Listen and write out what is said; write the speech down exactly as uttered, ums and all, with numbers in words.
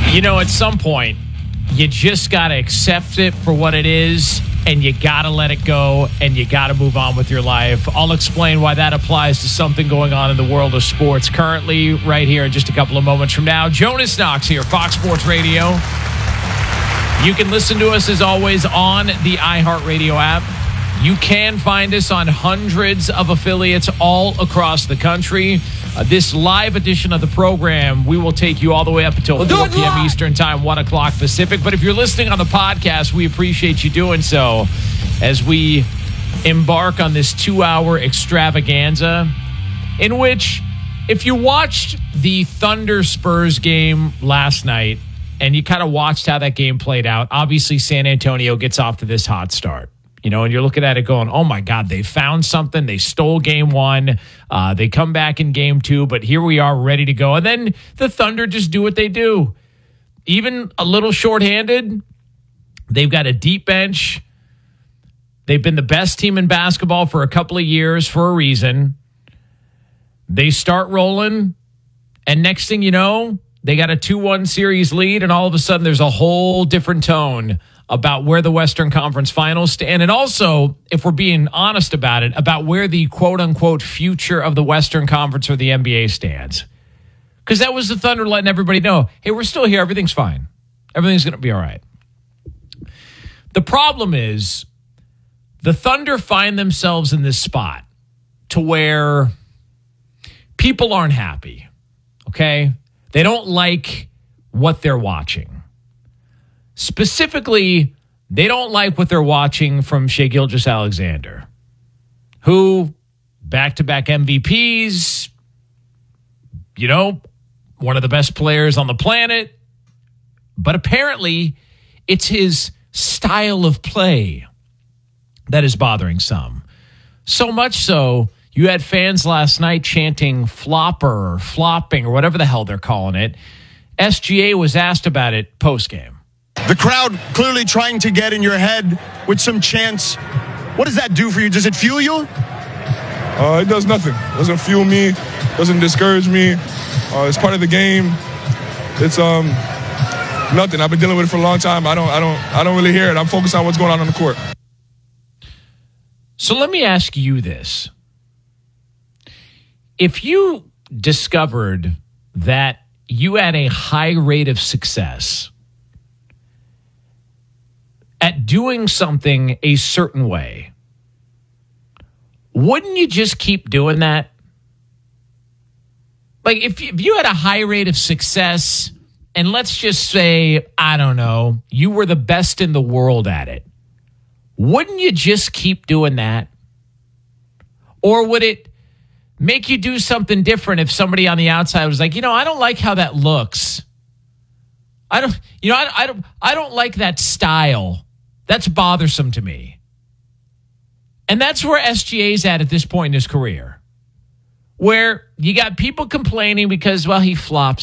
You know, at some point, you just got to accept it for what it is, and you got to let it go, and you got to move on with your life. I'll explain why that applies to something going on in the world of sports currently right here in just a couple of moments from now. Jonas Knox here, Fox Sports Radio. You can listen to us, as always, on the iHeartRadio app. You can find us on hundreds of affiliates all across the country. Uh, this live edition of the program, we will take you all the way up until we'll four p.m. Eastern Time, one o'clock Pacific. But if you're listening on the podcast, we appreciate you doing so as we embark on this two-hour extravaganza in which, if you watched the Thunder Spurs game last night and you kind of watched how that game played out, obviously San Antonio gets off to this hot start. You know, and you're looking at it going, oh, my God, they found something. They stole game one. Uh, they come back in game two, but here we are ready to go. And then the Thunder just do what they do. Even a little shorthanded, they've got a deep bench. They've been the best team in basketball for a couple of years for a reason. They start rolling, and next thing you know, they got a two one series lead, and all of a sudden there's a whole different tone about where the Western Conference Finals stand. And also, if we're being honest about it, about where the quote-unquote future of the Western Conference or the N B A stands. Because that was the Thunder letting everybody know, hey, we're still here. Everything's fine. Everything's going to be all right. The problem is the Thunder find themselves in this spot to where people aren't happy, okay? They don't like what they're watching. Specifically, they don't like what they're watching from Shai Gilgeous-Alexander, who back-to-back M V Ps, you know, one of the best players on the planet. But apparently, it's his style of play that is bothering some. So much so, you had fans last night chanting flopper or flopping or whatever the hell they're calling it. S G A was asked about it post-game. The crowd clearly trying to get in your head with some chants. What does that do for you? Does it fuel you? Uh, it does nothing. It doesn't fuel me. Doesn't discourage me. Uh, it's part of the game. It's um nothing. I've been dealing with it for a long time. I don't. I don't. I don't really hear it. I'm focused on what's going on on the court. So let me ask you this: if you discovered that you had a high rate of success at doing something a certain way, wouldn't you just keep doing that? Like, if you, if you had a high rate of success, and let's just say, I don't know, you were the best in the world at it, wouldn't you just keep doing that? Or would it make you do something different if somebody on the outside was like, you know, I don't like how that looks. I don't, you know, I, I don't, I don't like that style. That's bothersome to me. And that's where S G A's at at this point in his career, where you got people complaining because, well, he flops